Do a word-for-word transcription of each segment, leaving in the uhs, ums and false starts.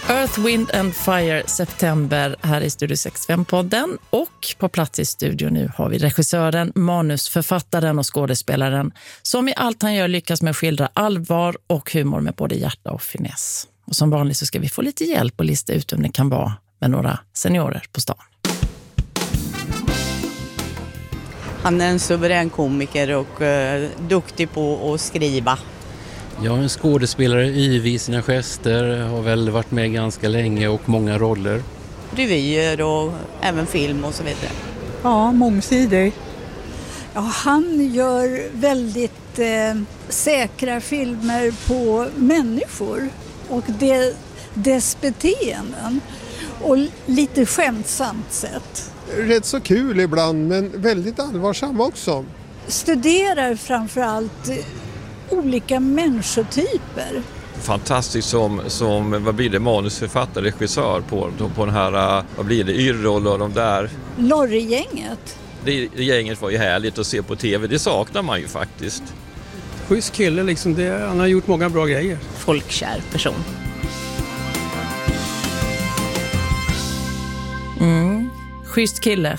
Earth, Wind and Fire, September, här i Studio sextiofem-podden. Och på plats i studion nu har vi regissören, manusförfattaren och skådespelaren som i allt han gör lyckas med att skildra allvar och humor med både hjärta och finess. Och som vanligt så ska vi få lite hjälp och lista ut om det kan vara med några seniorer på stan. Han är en suverän komiker och uh, duktig på att skriva. Jag är en skådespelare, yvig i sina gester, har väl varit med ganska länge och många roller. Revyer och även film och så vidare. Ja, mångsidig. Ja, han gör väldigt eh, säkra filmer på människor och det, dess beteenden. Och lite skämtsamt sätt. Rätt så kul ibland, men väldigt allvarsam också. Studerar framförallt olika människotyper. Fantastiskt som, som vad blir det, manusförfattare, regissör på, på den här, vad blir det, Yrrol och de där. Lorry-gänget. Det, det gänget var ju härligt att se på tv, det saknar man ju faktiskt. Schysst kille liksom, det, han har gjort många bra grejer. Folkkär person. Mm. Schysst kille.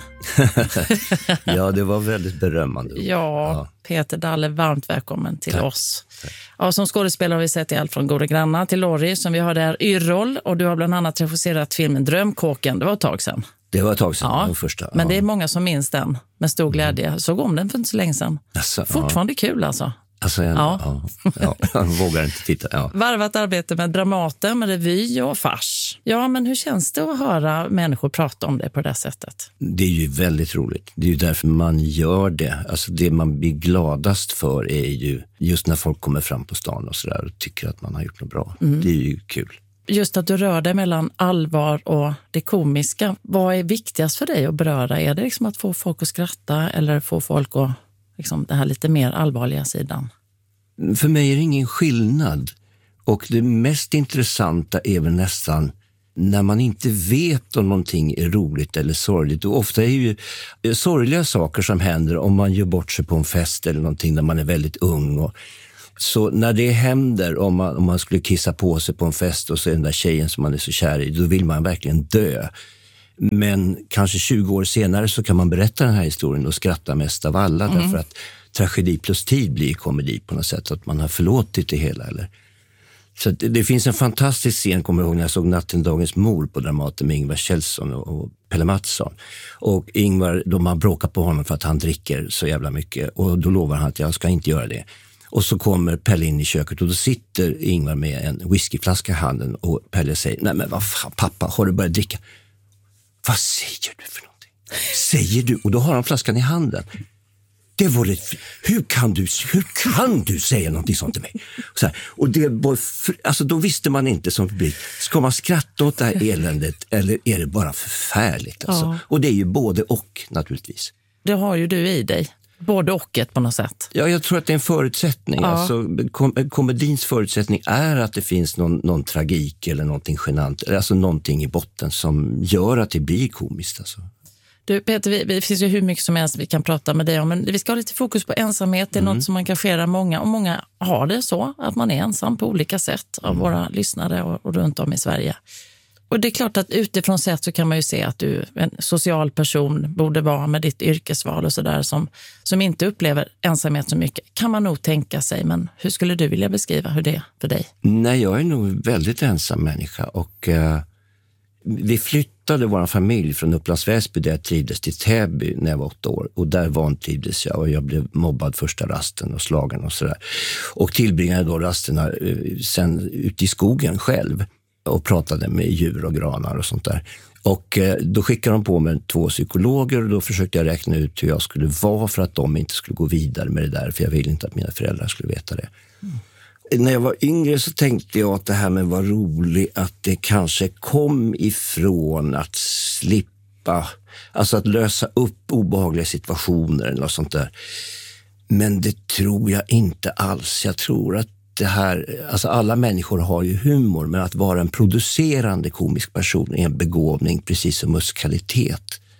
Ja, det var väldigt berömmande. Ja, ja. Peter Dalle, varmt välkommen till Tack. oss. Ja, som skådespelare har vi sett i allt från Goda grannar till Lorry som vi har där Yrrol, och du har bland annat regisserat filmen Drömkåken. Det var ett tag sedan. Det var ett tag sedan, ja, den första. Men ja. det är många som minns den med stor glädje. Mm. Såg om den för inte så länge sedan. Alltså, Fortfarande ja. kul alltså. Alltså, jag, ja. Ja, ja, jag vågar inte titta. Ja. Varvat arbete med Dramaten, med revy och fars. Ja, men hur känns det att höra människor prata om det på det sättet? Det är ju väldigt roligt. Det är ju därför man gör det. Alltså det man blir gladast för är ju just när folk kommer fram på stan och sådär och tycker att man har gjort något bra. Mm. Det är ju kul. Just att du rör dig mellan allvar och det komiska. Vad är viktigast för dig att beröra? Är det liksom att få folk att skratta eller få folk att... liksom den här lite mer allvarliga sidan? För mig är det ingen skillnad. Och det mest intressanta är väl nästan när man inte vet om någonting är roligt eller sorgligt. Och ofta är ju sorgliga saker som händer om man gör bort sig på en fest eller någonting när man är väldigt ung. Och så när det händer, om man, om man skulle kissa på sig på en fest och så är den där tjejen som man är så kär i, då vill man verkligen dö. Men kanske tjugo år senare så kan man berätta den här historien och skratta mest av alla. Mm. Därför att tragedi plus tid blir komedi på något sätt. Att man har förlåtit det hela. Eller? Så det, det finns en fantastisk scen, kommer jag ihåg, när jag såg Natten dagens mor på Dramaten med Ingvar Kjellson och, och Pelle Mattsson. Och Ingvar, de har bråkat på honom för att han dricker så jävla mycket. Och då lovar han att jag ska inte göra det. Och så kommer Pelle in i köket och då sitter Ingvar med en whiskyflaska i handen. Och Pelle säger, nej men vad fan pappa, har du börjat dricka? Vad säger du för någonting? Säger du? Och då har han flaskan i handen. Det var det. Hur kan du, hur kan du säga någonting sånt till mig? Så här, och det var, alltså då visste man inte som publik. Ska man skratta åt det här eländet eller är det bara förfärligt? Alltså? Ja. Och det är ju både och naturligtvis. Det har ju du i dig. Både och ett på något sätt. Ja, jag tror att det är en förutsättning. Ja. Alltså, kom- komedins förutsättning är att det finns någon, någon tragik eller någonting genant. Alltså någonting i botten som gör att det blir komiskt. Alltså. Du Peter, vi, det finns ju hur mycket som helst vi kan prata med dig om. Men vi ska ha lite fokus på ensamhet. Det är mm. något som engagerar många. Och många har det så att man är ensam på olika sätt av mm. våra lyssnare och, och runt om i Sverige. Och det är klart att utifrån sett så kan man ju se att du en social person borde vara med ditt yrkesval och sådär som, som inte upplever ensamhet så mycket. Kan man nog tänka sig, men hur skulle du vilja beskriva hur det är för dig? Nej, jag är nog väldigt ensam människa och uh, vi flyttade vår familj från Upplands Väsby där jag trivdes till Täby när jag var åtta år. Och där vantrivdes jag och jag blev mobbad första rasten och slagen och sådär. Och tillbringade då rasterna uh, sen ute i skogen själv. Och pratade med djur och granar och sånt där. Och eh, då skickade de på mig två psykologer och då försökte jag räkna ut hur jag skulle vara för att de inte skulle gå vidare med det där. För jag ville inte att mina föräldrar skulle veta det. Mm. När jag var yngre så tänkte jag att det här med var roligt att det kanske kom ifrån att slippa, alltså att lösa upp obehagliga situationer eller något sånt där. Men det tror jag inte alls. Jag tror att det här, alltså alla människor har ju humor, men att vara en producerande komisk person är en begåvning precis som musikalitet.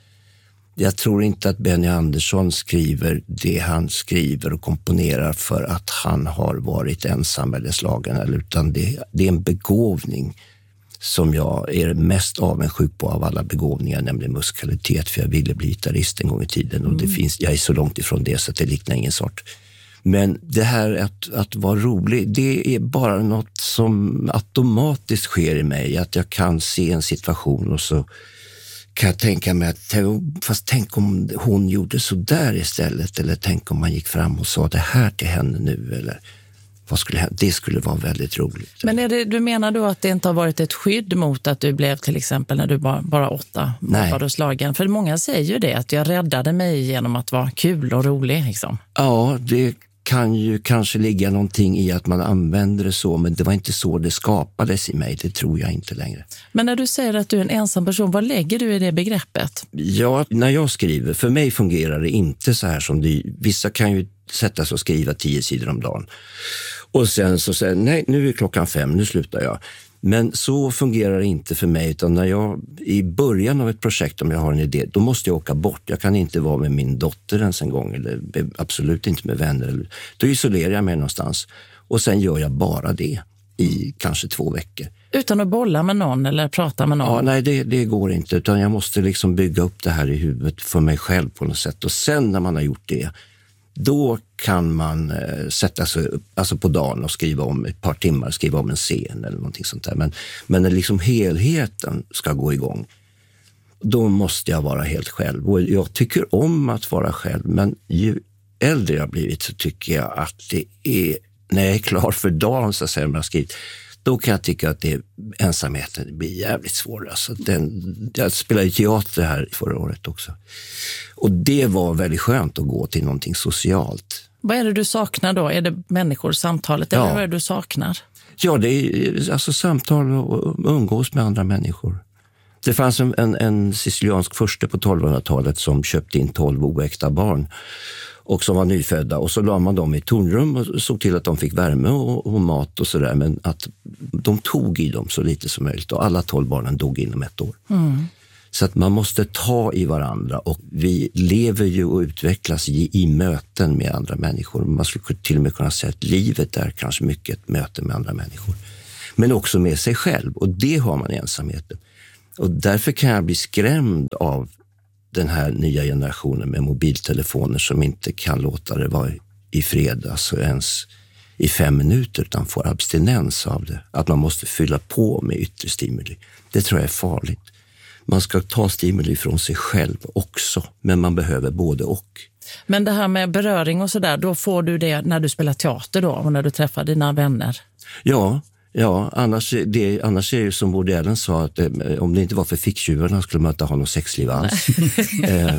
Jag tror inte att Benny Andersson skriver det han skriver och komponerar för att han har varit ensam eller slagen, utan det, det är en begåvning som jag är mest avundsjuk på av alla begåvningar, nämligen musikalitet, för jag ville bli gitarrist en gång i tiden och mm. det finns, jag är så långt ifrån det så att det liknar ingen sort. Men det här att, att vara rolig, det är bara något som automatiskt sker i mig, att jag kan se en situation och så kan jag tänka mig att, fast tänk om hon gjorde så där istället, eller tänk om man gick fram och sa det här till henne nu, eller vad skulle hända? Det skulle vara väldigt roligt. Men är det, du menar då att det inte har varit ett skydd mot att du blev till exempel när du var bara åtta var du slagen? För många säger ju det, att jag räddade mig genom att vara kul och rolig. Liksom. Ja, det kan ju kanske ligga någonting i att man använder det så, men det var inte så det skapades i mig, det tror jag inte längre. Men när du säger att du är en ensam person, vad lägger du i det begreppet? Ja, när jag skriver, för mig fungerar det inte så här som det, vissa kan ju sätta sig och skriva tio sidor om dagen. Och sen så säger nej, nu är klockan fem, nu slutar jag. Men så fungerar det inte för mig, utan när jag i början av ett projekt, om jag har en idé, då måste jag åka bort. Jag kan inte vara med min dotter ens en gång, eller absolut inte med vänner. Då isolerar jag mig någonstans och sen gör jag bara det i kanske två veckor. Utan att bolla med någon eller prata med någon? Ja, nej, det, det går inte, utan jag måste liksom bygga upp det här i huvudet för mig själv på något sätt. Och sen när man har gjort det, då kan man eh, sätta sig upp, alltså på dagen och skriva om ett par timmar, skriva om en scen eller någonting sånt där. Men, men när liksom helheten ska gå igång, då måste jag vara helt själv. Och jag tycker om att vara själv, men ju äldre jag blivit så tycker jag att det är, när jag är klar för dagen så säger man skrivit, då kan jag tycka att det, ensamheten blir jävligt svår. Alltså den, jag spelade teater här förra året också. Och det var väldigt skönt att gå till någonting socialt. Vad är det du saknar då? Är det människor, samtalet, eller ja. Vad är det du saknar? Ja, det är alltså samtal och umgås med andra människor. Det fanns en, en, en siciliansk furste på tolvhundratalet som köpte in tolv oäkta barn och som var nyfödda, och så la man dem i tornrum och såg till att de fick värme och, och mat och sådär, men att de tog i dem så lite som möjligt, och alla tolv barnen dog inom ett år. Mm. Så att man måste ta i varandra, och vi lever ju och utvecklas i, i möten med andra människor. Man skulle till och med kunna säga att livet är kanske mycket ett möte med andra människor, men också med sig själv, och det har man i ensamheten. Och därför kan jag bli skrämd av den här nya generationen med mobiltelefoner som inte kan låta det vara i fred, alltså ens i fem minuter, utan får abstinens av det. Att man måste fylla på med yttre stimuli. Det tror jag är farligt. Man ska ta stimuli från sig själv också, men man behöver både och. Men det här med beröring och sådär, då får du det när du spelar teater då, och när du träffar dina vänner? Ja, ja annars, det, annars är det som Woody Allen sa, att eh, om det inte var för ficktjuvarna skulle man inte ha något sexliv alls. eh.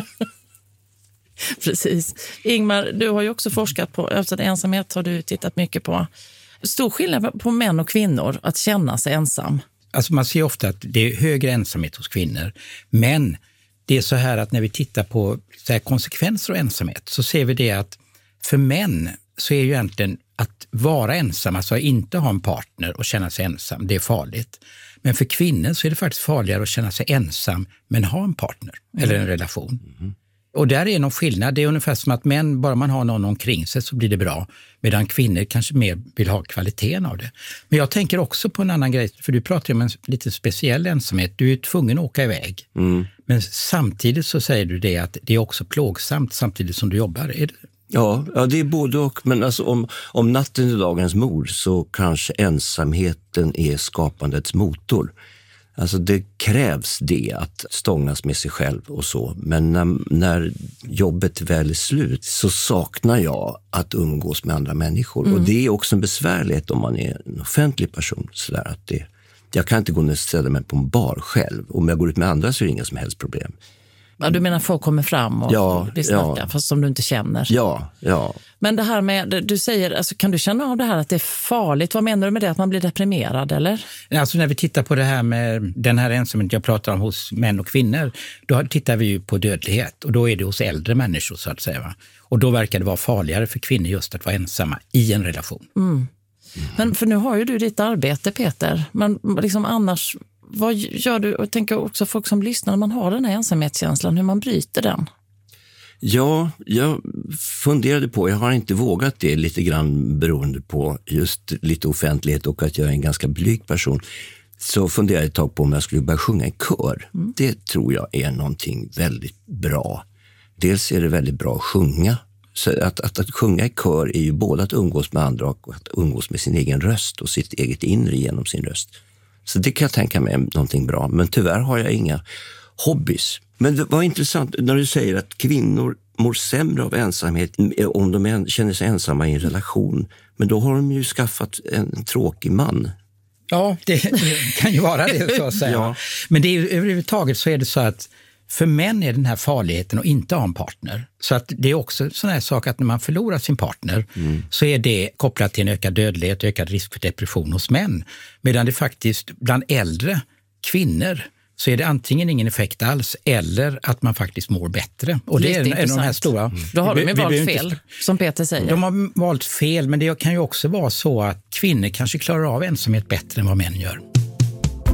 Precis. Ingmar, du har ju också forskat på, alltså ensamhet har du tittat mycket på. Stor skillnad på män och kvinnor att känna sig ensam. Alltså man ser ofta att det är högre ensamhet hos kvinnor, men det är så här att när vi tittar på så här konsekvenser av ensamhet så ser vi det att för män så är ju egentligen att vara ensam, alltså inte ha en partner och känna sig ensam, det är farligt. Men för kvinnor så är det faktiskt farligare att känna sig ensam men ha en partner mm. eller en relation. Mm. Och där är någon skillnad. Det är ungefär som att män, bara man har någon omkring sig så blir det bra. Medan kvinnor kanske mer vill ha kvaliteten av det. Men jag tänker också på en annan grej. För du pratar om en lite speciell ensamhet. Du är tvungen att åka iväg. Mm. Men samtidigt så säger du det att det är också plågsamt samtidigt som du jobbar. Är det? Ja, ja, det är både och. Men alltså om, om natten är dagens mord så kanske ensamheten är skapandets motor. Alltså det krävs det att stångas med sig själv och så. Men när, när jobbet väl är slut så saknar jag att umgås med andra människor. Mm. Och det är också en besvärlighet om man är en offentlig person. Så där att det, jag kan inte gå och ställa mig på en bar själv. Om jag går ut med andra så är det inga som helst problem. Ja, du menar folk kommer fram och ja, vill snacka, ja. fast som du inte känner. Ja, ja. Men det här med, du säger, alltså, kan du känna av det här att det är farligt? Vad menar du med det? Att man blir deprimerad, eller? Alltså när vi tittar på det här med den här ensamhet jag pratar om hos män och kvinnor, då tittar vi ju på dödlighet. Och då är det hos äldre människor så att säga. Va? Och då verkar det vara farligare för kvinnor just att vara ensamma i en relation. Mm. Mm. Men för nu har ju du ditt arbete, Peter. Men liksom annars... Vad gör du? Och tänker också folk som lyssnar när man har den här ensamhetskänslan, hur man bryter den? Ja, jag funderade på, jag har inte vågat det lite grann beroende på just lite offentlighet och att jag är en ganska blyg person. så funderade jag ett tag på om jag skulle börja sjunga i kör. Mm. Det tror jag är någonting väldigt bra. Dels är det väldigt bra att sjunga. Så att, att, att sjunga i kör är ju både att umgås med andra och att umgås med sin egen röst och sitt eget inre genom sin röst. Så det kan jag tänka mig är någonting bra. Men tyvärr har jag inga hobbies. Men det var intressant när du säger att kvinnor mår sämre av ensamhet om de känner sig ensamma i en relation. Men då har de ju skaffat en tråkig man. Ja, det, det kan ju vara det så att säga. Ja. Men det är, överhuvudtaget så är det så att för män är den här farligheten att inte ha en partner. Så att det är också sån här sak att när man förlorar sin partner mm. så är det kopplat till en ökad dödlighet och ökad risk för depression hos män. Medan det faktiskt bland äldre kvinnor så är det antingen ingen effekt alls eller att man faktiskt mår bättre. Och det, det är en av de här stora... Mm. Då har de ju valt fel, inte... som Peter säger. De har valt fel, men det kan ju också vara så att kvinnor kanske klarar av ensamhet bättre än vad män gör.